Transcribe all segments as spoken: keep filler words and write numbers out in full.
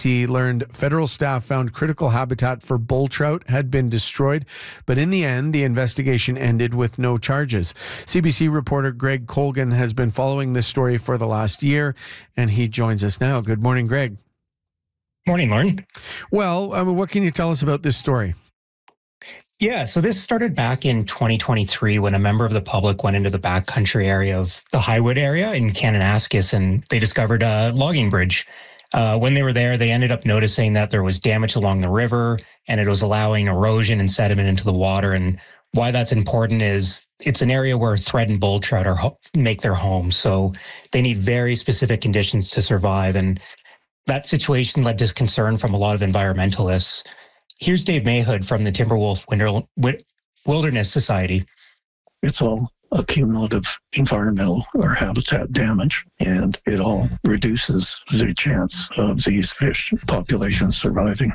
C learned federal staff found critical habitat for bull trout had been destroyed, but in the end, the investigation ended with no charges. C B C reporter Greg Colgan has been following this story for the last year, and he joins us now. Good morning, Greg. Morning, Lauren. Well, I mean, what can you tell us about this story? Yeah, so this started back in twenty twenty-three when a member of the public went into the backcountry area of the Highwood area in Kananaskis, and they discovered a logging bridge. Uh, when they were there, they ended up noticing that there was damage along the river, and it was allowing erosion and sediment into the water. And why that's important is it's an area where threatened bull trout are ho- make their home. So they need very specific conditions to survive. And that situation led to concern from a lot of environmentalists. Here's Dave Mayhood from the Timberwolf Wilderness Society. It's all a cumulative environmental or habitat damage, and it all reduces the chance of these fish populations surviving.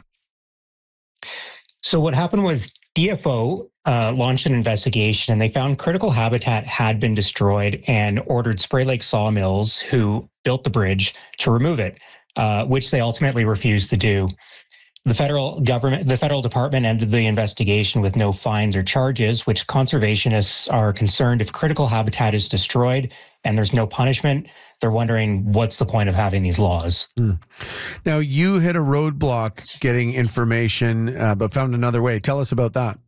So what happened was D F O uh, launched an investigation, and they found critical habitat had been destroyed and ordered Spray Lake Sawmills, who built the bridge, to remove it, uh, which they ultimately refused to do. The federal government, the federal department ended the investigation with no fines or charges, which conservationists are concerned if critical habitat is destroyed and there's no punishment, they're wondering what's the point of having these laws. Mm. Now, you hit a roadblock getting information, uh, but found another way. Tell us about that.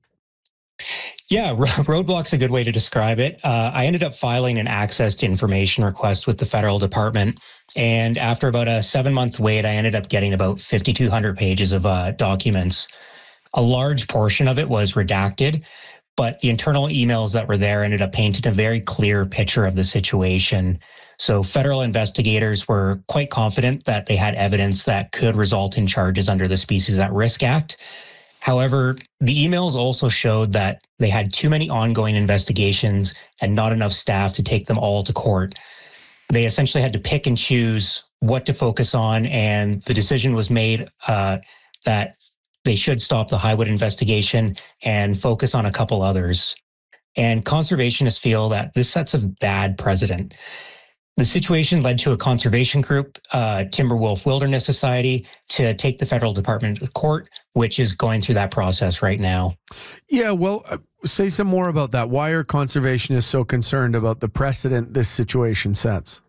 Yeah, roadblock's a good way to describe it. Uh, I ended up filing an access to information request with the federal department. And after about a seven month wait, I ended up getting about fifty-two hundred pages of uh, documents. A large portion of it was redacted, but the internal emails that were there ended up painting a very clear picture of the situation. So federal investigators were quite confident that they had evidence that could result in charges under the Species at Risk Act. However, the emails also showed that they had too many ongoing investigations and not enough staff to take them all to court. They essentially had to pick and choose what to focus on, and the decision was made uh, that they should stop the Highwood investigation and focus on a couple others. And conservationists feel that this sets a bad precedent. The situation led to a conservation group, uh, Timberwolf Wilderness Society, to take the federal department to court, which is going through that process right now. Yeah, well, uh, say some more about that. Why are conservationists so concerned about the precedent this situation sets?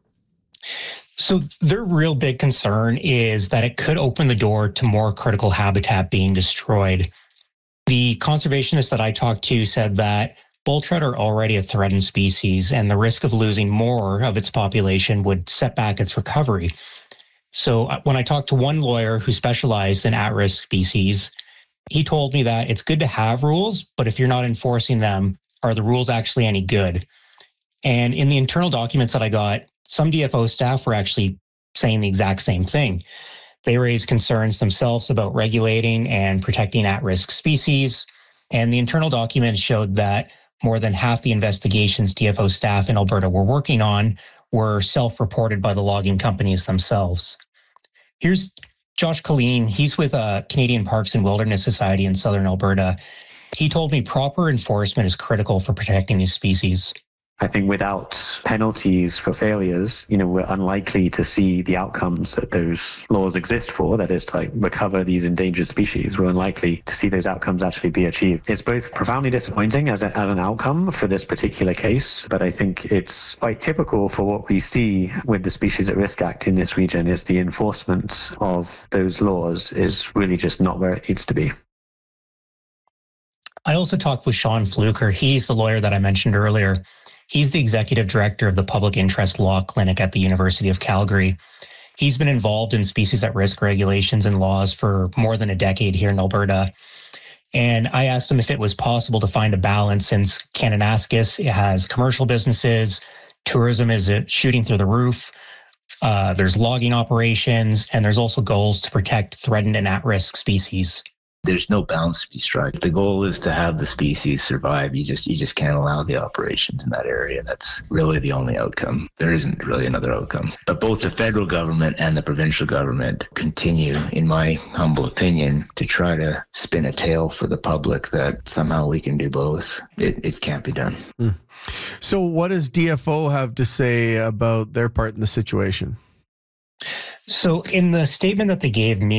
So their real big concern is that it could open the door to more critical habitat being destroyed. The conservationists that I talked to said that bull trout are already a threatened species, and the risk of losing more of its population would set back its recovery. So when I talked to one lawyer who specialized in at-risk species, he told me that it's good to have rules, but if you're not enforcing them, are the rules actually any good? And in the internal documents that I got, some D F O staff were actually saying the exact same thing. They raised concerns themselves about regulating and protecting at-risk species, and the internal documents showed that more than half the investigations D F O staff in Alberta were working on were self-reported by the logging companies themselves. Here's Josh Colleen. He's with uh, Canadian Parks and Wilderness Society in Southern Alberta. He told me proper enforcement is critical for protecting these species. I think without penalties for failures, you know, we're unlikely to see the outcomes that those laws exist for, that is to like recover these endangered species. We're unlikely to see those outcomes actually be achieved. It's both profoundly disappointing as, a, as an outcome for this particular case, but I think it's quite typical for what we see with the Species at Risk Act in this region is the enforcement of those laws is really just not where it needs to be. I also talked with Sean Fluker. He's the lawyer that I mentioned earlier. He's the executive director of the Public Interest Law Clinic at the University of Calgary. He's been involved in species at risk regulations and laws for more than a decade here in Alberta. And I asked him if it was possible to find a balance since Kananaskis has commercial businesses, tourism is shooting through the roof, uh, there's logging operations, and there's also goals to protect threatened and at-risk species. There's no balance to be struck. The goal is to have the species survive. You just you just can't allow the operations in that area. That's really the only outcome. There isn't really another outcome. But both the federal government and the provincial government continue, in my humble opinion, to try to spin a tale for the public that somehow we can do both. It, it can't be done. Mm. So what does D F O have to say about their part in the situation? So in the statement that they gave me,